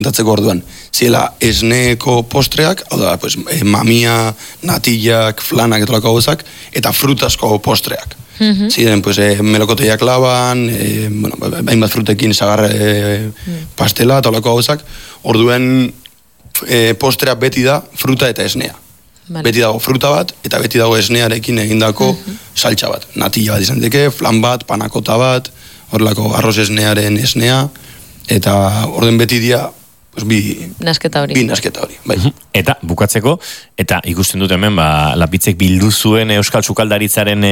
datzeko orduan. Ziela esneko postreak, hau da, pues, mamia, natillak, flanak etolako gauzak, eta frutasko postreak. Ziren, pues, melokoteiak laban, bueno, hainbat frutekin sagarre pastela, etolako gauzak. Orduen postrea beti da fruta eta esnea. Vale. Beti dago fruta bat, eta beti dago esnearekin egindako saltsa bat. Natilla bat izan deke, flan bat, panakota bat, horrelako arroz esnearen esnea, eta orden beti dia, pues, bi nasketa hori. Bai. Eta bukatzeko, eta ikusten dut hemen, Lapitzek bildu zuen euskal sukaldaritzaren,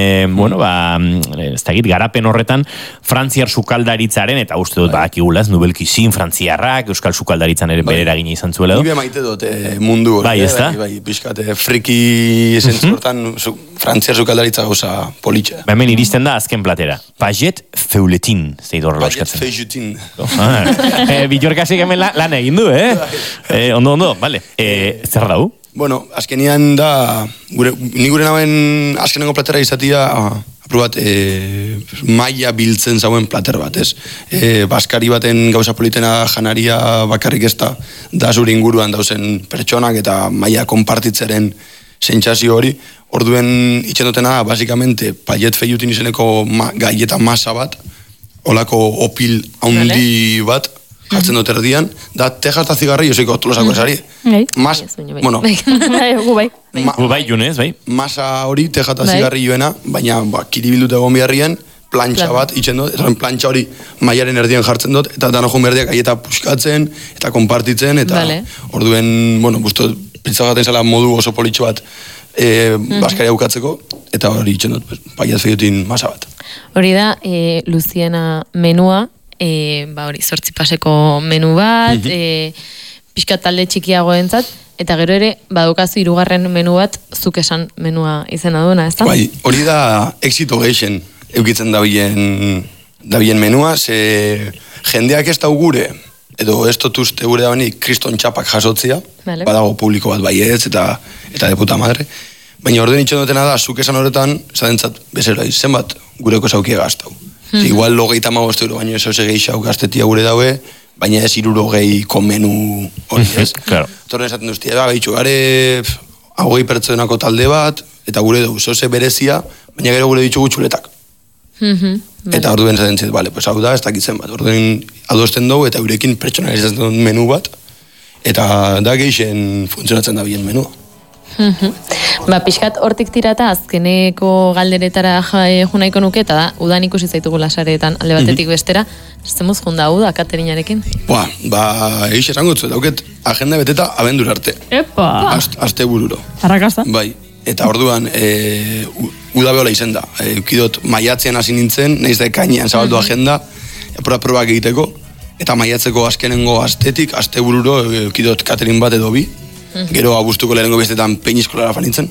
ez da garapen horretan, frantziar sukaldaritzaren, eta uste dut, akigulaz, nubelkizin, frantziarrak, euskal sukaldaritzan ere bere eragina izan zuela. Nire maite dut mundu hori. Bai, ez da? Bai, pixkat, friki zentzortan, frantziar sukaldaritza gauza politxe. Hemen iristen da azken platera. Paget feuletin, zeidu horrela eskatzen. Paget feuletin. Billorkasik hemen lan egin du, Ondo, vale. Zer dau? Bueno, azkenian da, ni gure naben azkenengo platera izatia, aprobat, maia biltzen zauen plater bat, ez? Baskari baten gauza politena janaria bakarrik ez da zure inguruan dauzen pertsonak eta maia konpartitzeren sentsazio hori. Orduen itxendotena da, basikamente, Paget feuletin izeneko gaieta masa bat, olako opil haundi bat, jartzen dut erdian, da teja eta zigarri joseko tolosako esari. Mas, bueno. Bai, Junez, bai. Masa hori teja eta zigarri joena, baina kiribilduta egon beharrien, plantxa bat itxen dut, eta plantxa hori maiaren erdian jartzen dut, eta danokon berdiak aieta puskatzen, eta konpartitzen, eta orduen, bueno, pitzagaten zela modu oso politxo bat Baskari aukatzeko, eta hori itxen dut, Paget feuletin masa bat. Hori da, Luziena menua, hori, 8 paseko menu bat, pixka talde txikiagoentzat, eta gero ere, badukazu 3. menu bat, zuk esan menua izena duena, ez da? Bai, hori da exito geixen eukitzen dabien menua, ze jendeak ez da gure, edo ez dut uste gure da beni kriston txapak jasotzia, badago publiko bat baietz, eta de puta madre, baina orden itxen dutena da, zuk esan horretan, zadentzat bezera, zenbat gureko zaukia gaztau. Igual 35 euro, baina ez gehiago gaztetia gure daue, baina ez 60 menu hori ez. Torren esaten duztia, behitxu, gare 20 pertsonako talde bat, eta gure dugu, zoze berezia, baina gero gure ditugu txuletak. Eta orduen zaten zet, pues hau da, ez dakitzen bat. Orduen adosten dugu, eta eurekin pertsonalizatzen duen menu bat, eta da geixen funtzionatzen da bien menua. Pixkat hortik tirata azkeneko galderetara junaiko nuke, eta da, udan ikusi zaitugu lasaretan alde batetik bestera, zemuz junda uda Katerinarekin? Eix esango dut, dauket agenda beteta abendur arte. Epa! Aste bururo. Arrakasta? Bai, eta orduan, uda behola izen da. Eukidot maiatzean hasi nintzen, nahiz da ekainean zabaldu agenda, probak egiteko, eta maiatzeko azkenengo astetik, aste bururo, eukidot Katerin bat edo bi, gero abuztuko lehenengo bestetan peiniskolara fanintzen.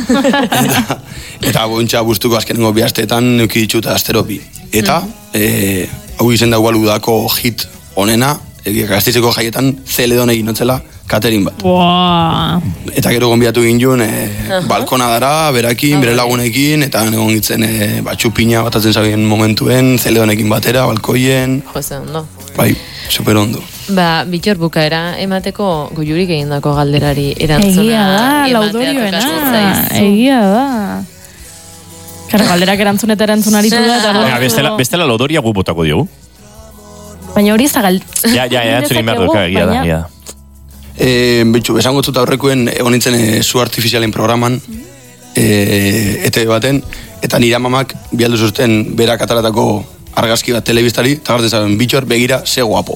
Eta bointza abuztuko azkenengo bi asteetan eukiditxuta astero bi. Eta, hau izen da igual udako hit onena, Gasteizeko jaietan Zeledon egin notzela Katerin bat. Eta gero gonbiatu ginen balkona dara, berakin, bere lagunekin, eta egon gitzen txupina batatzen zabien momentuen, Zeledonekin batera, balkoien. Jose, ondo. Bai, super ondo. Bitxor bukaera emateko goiurik egindako galderari erantzuna. Egia da, laudorioena. Egia da. Galderak erantzun eta erantzun aritu da. Bestela laudoria gu botako diogu. Baina hori zagal... Ja, txurin behar duka, egia da. Bitxu, esango zut aurrekoen egon nintzen zu artifizialen programan, ETV baten, eta nire amamak bialdu zuzten berak ataratako argazki bat telebistari, eta gartzen zaben, bitxor, begira, ze guapo.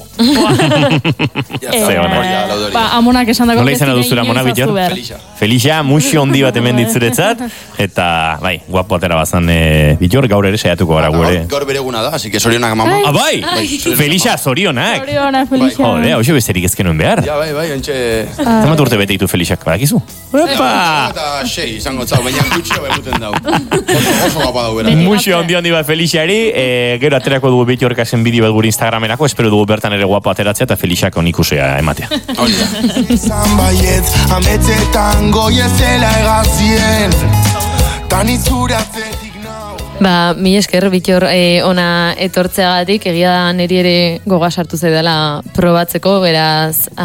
Amonak esan dago... Nola izan aduzura, amona, bitxor? Felixa, musio ondi bat hemen ditzuretzat, eta, bai, guapo atera bazan, bitxor, gaur ere saiatuko gara gure. Gaur bereguna da, así que zorionak amama. Bai! Felixa, zorionak! Zorionak, Felixa. Jode, hau besterik ezkenuen behar. Ja, bai, ontxe... Zemat urte bete ditu Felixak, badakizu? Eta 6, izango zau, baina gutxio beguten dau. Oso guapa dau bera. Musio ondi bat Felixari, gero aterako dugu Bitxorkasen bideo bat gure Instagramenako, espero dugu bertan ere guapo ateratzea eta Felixak onikusea ematea. Izan baiet, ametzetan goiezela egazien, tan itzuratzetik nau. Ba, mi esker, Bittor, ona etortzeagatik, egia da niri ere goga sartu zaidala probatzeko, beraz,